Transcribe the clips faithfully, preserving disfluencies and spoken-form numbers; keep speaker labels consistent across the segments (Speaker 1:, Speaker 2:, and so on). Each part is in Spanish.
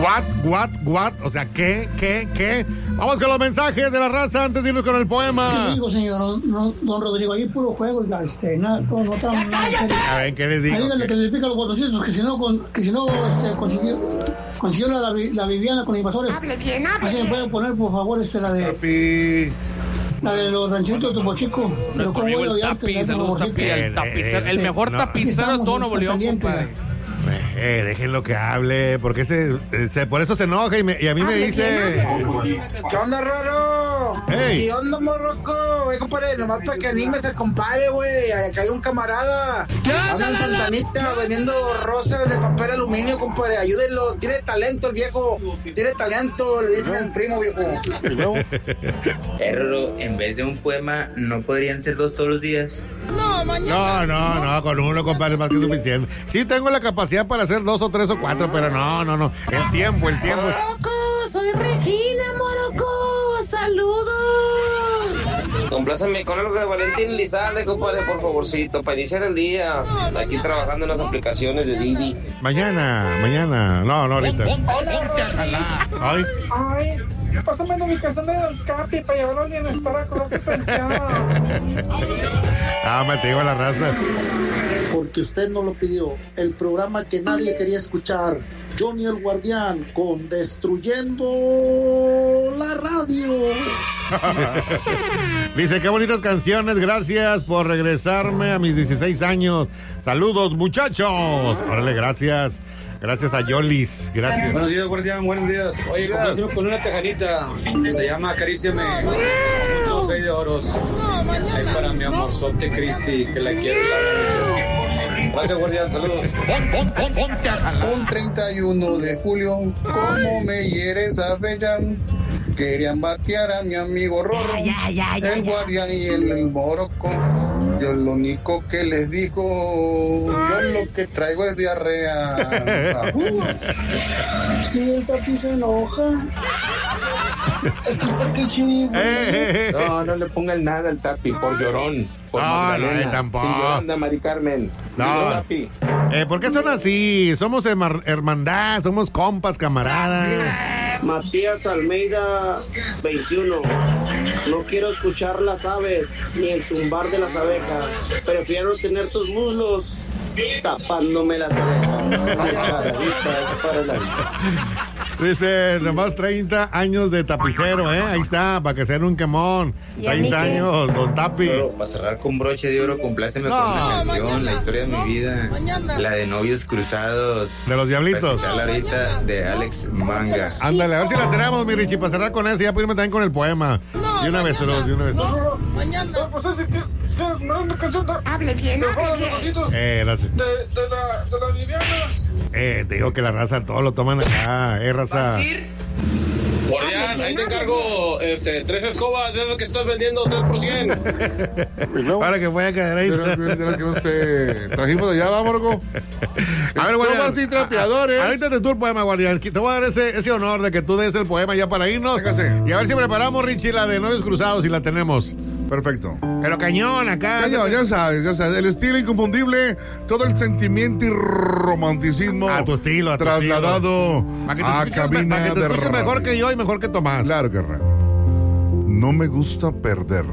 Speaker 1: What, what, what, o sea, ¿qué, qué, qué? Vamos con los mensajes de la raza antes de irnos con el poema.
Speaker 2: ¿Qué le digo, señor don, don Rodrigo? Ahí puro juego, este, nada, no, no está nada en serio.
Speaker 1: A ver, ¿qué les digo?
Speaker 2: Ahí díganle que le pica los botoncitos, que si no, con, que si no este, consiguió, consiguió la, la, la Viviana con invasores.
Speaker 3: Hable bien, hable
Speaker 2: Así me pueden poner, por favor, este, la de...
Speaker 4: Tapi.
Speaker 2: La de los ranchitos de Topo Chico. Pero
Speaker 5: Nuestro amigo el Tapi, saludos Tapi, el tapicero, el mejor tapicero de todo Nuevo León, compadre.
Speaker 1: Eh, déjenlo que hable, porque se, se, por eso se enoja y, me, y a mí me dice...
Speaker 6: ¿Qué onda, Roro?
Speaker 1: Hey.
Speaker 6: ¿Qué onda, morroco? Güey, compadre, nomás para que animes al compadre, güey. Acá hay un camarada. Anda en Santanita vendiendo rosas de papel aluminio, compadre. Ayúdenlo. Tiene talento el viejo. Tiene talento, le dicen al primo, viejo.
Speaker 7: Eh, Roro, en vez de un poema, ¿no podrían ser dos todos los días?
Speaker 1: No, no, no, no, con uno, compadre, más que suficiente. Sí tengo la capacidad para hacer dos o tres o cuatro, pero no, no, no. El tiempo, el tiempo.
Speaker 3: Moroco, soy Regina, Moroco. Saludos.
Speaker 8: Complácenme con algo de Valentín Lizalde, compadre, por favorcito, para iniciar el día. Aquí trabajando en las aplicaciones de Didi.
Speaker 1: Mañana, mañana. No, no, ahorita. Ay.
Speaker 6: Ay, pásame la ubicación de Don Capi para llevarlo al bienestar a cobrar su pensión.
Speaker 1: Ah, me te digo a la raza.
Speaker 9: Porque usted no lo pidió. El programa que nadie quería escuchar. Johnny el Guardián con Destruyendo la Radio.
Speaker 1: Dice, qué bonitas canciones. Gracias por regresarme a mis dieciséis años. Saludos, muchachos. Órale, gracias. Gracias a Yolis. Gracias.
Speaker 10: Buenos días, Guardián. Buenos días. Oye, comencemos con una tejanita. Se llama Acaríciame. Con seis de oros. Ahí para mi amorzote Cristi, que la quiero y la amo mucho. Gracias, Guardián. Saludos.
Speaker 11: Un treinta y uno de julio, ¿cómo me hieres a Bellán? Querían batear a mi amigo Rorro,
Speaker 3: ya, ya, ya,
Speaker 11: el
Speaker 3: ya.
Speaker 11: Guardián y el, el Moroco. Yo lo único que les digo, yo lo que traigo es diarrea. Uh.
Speaker 2: Sí, el Tapi se enoja. Es que porque chido.
Speaker 8: No, no le pongan nada al Tapi, por llorón. Por
Speaker 1: No,
Speaker 8: Magdalena.
Speaker 1: no, tampoco.
Speaker 8: Sin Yolanda, Mari Carmen.
Speaker 1: No.
Speaker 8: Digo, Tapi.
Speaker 1: Eh, ¿Por qué son así? Somos herma- hermandad, somos compas, camaradas.
Speaker 12: Matías Almeida, veintiuno. No quiero escuchar las aves ni el zumbar de las abejas. Prefiero tener tus muslos tapándome las orejas. Cucharadita para la vida.
Speaker 1: Dice, nomás treinta años de tapicero, ¿eh? Ahí está, para que sea un quemón.
Speaker 3: ¿Y a mí
Speaker 1: treinta
Speaker 3: qué?
Speaker 1: años, don Tapi.
Speaker 7: Pero para cerrar con broche de oro, compláceme
Speaker 1: No.
Speaker 7: con una canción,
Speaker 3: mañana.
Speaker 7: la historia de mi vida,
Speaker 3: Mañana.
Speaker 7: la de Novios Cruzados.
Speaker 1: De los Diablitos.
Speaker 7: La ahorita de Alex Manga.
Speaker 1: Ándale, a ver si la tenemos, mi Richie, para cerrar con eso. Ya pudimos también con el poema.
Speaker 3: No,
Speaker 1: de una vez,
Speaker 3: mañana.
Speaker 1: dos, de una vez. dos.
Speaker 3: Mañana.
Speaker 6: Pues es que, que me una canción de,
Speaker 3: Hable bien,
Speaker 6: de,
Speaker 3: hable bien.
Speaker 1: Eh, gracias.
Speaker 6: de, de la, de la Viviana.
Speaker 1: Eh, te digo que la raza, todo lo toman acá, eh, raza.
Speaker 10: Guardián, ahí te encargo este, tres escobas de esas que estás vendiendo tres por cien.
Speaker 1: Para que pueda caer ahí.
Speaker 4: De las de las que nos te trajimos de allá, ¿va, Morgo?
Speaker 1: A ver, Guardián.
Speaker 4: Escobas y trapeadores.
Speaker 1: A- Ahorita te tú el poema, Guardián. Te voy a dar ese, ese honor de que tú des el poema ya para irnos.
Speaker 4: Véngase.
Speaker 1: Y a ver si preparamos, Richie, la de Novios Cruzados, si la tenemos.
Speaker 4: Perfecto.
Speaker 1: Pero cañón, acá.
Speaker 4: Ya, ya sabes, ya sabes, el estilo inconfundible, todo el sentimiento y romanticismo
Speaker 1: A tu estilo, a tu
Speaker 4: trasladado
Speaker 1: Para que te
Speaker 4: a
Speaker 1: escuches,
Speaker 4: cabina
Speaker 1: para que te
Speaker 4: de
Speaker 1: escuches
Speaker 4: radio.
Speaker 1: mejor que yo y mejor que Tomás.
Speaker 4: Claro que no. No me gusta perder.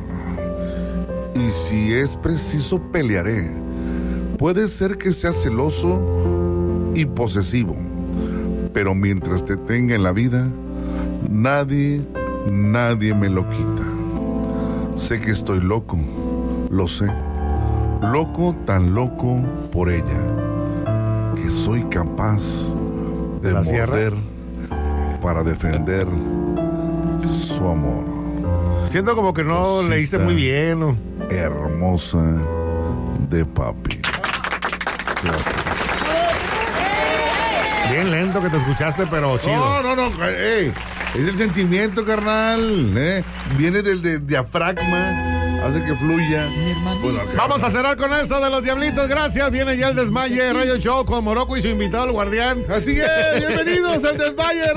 Speaker 4: Y si es preciso, pelearé. Puede ser que sea celoso y posesivo, pero mientras te tenga en la vida, nadie, nadie me lo quita. Sé que estoy loco, lo sé. Loco, tan loco por ella, que soy capaz de
Speaker 1: ¿La sierra?
Speaker 4: morder para defender su amor.
Speaker 1: Siento como que no
Speaker 4: Cosita
Speaker 1: leíste muy bien. ¿no?
Speaker 4: Hermosa de papi. Gracias.
Speaker 1: Bien lento que te escuchaste, pero chido.
Speaker 4: No, no, no. Ey, es el sentimiento, carnal. ¿eh? Viene del de- diafragma. Hace que fluya. Bueno, acá-
Speaker 1: Vamos a cerrar con esto de los Diablitos. Gracias. Viene ya el Desmaye Radio Show con Moroco y su invitado, el Guardián.
Speaker 4: Así es. Bienvenidos al Desvalle